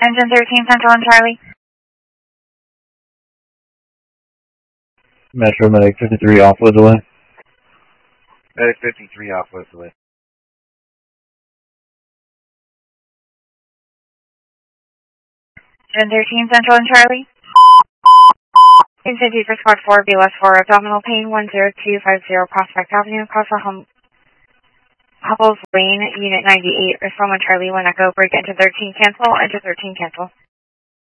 Engine 13 Central and Charlie. Metro Medic 53 off Elizabeth. Medic 53 off Elizabeth. Engine 13 Central and Charlie. Incident for Squad 4, BLS 4, abdominal pain, 10250 Prospect Avenue, across the Hubble's Lane, Unit 98, respond when Charlie 1 Echo, break into 13 cancel, into 13 cancel.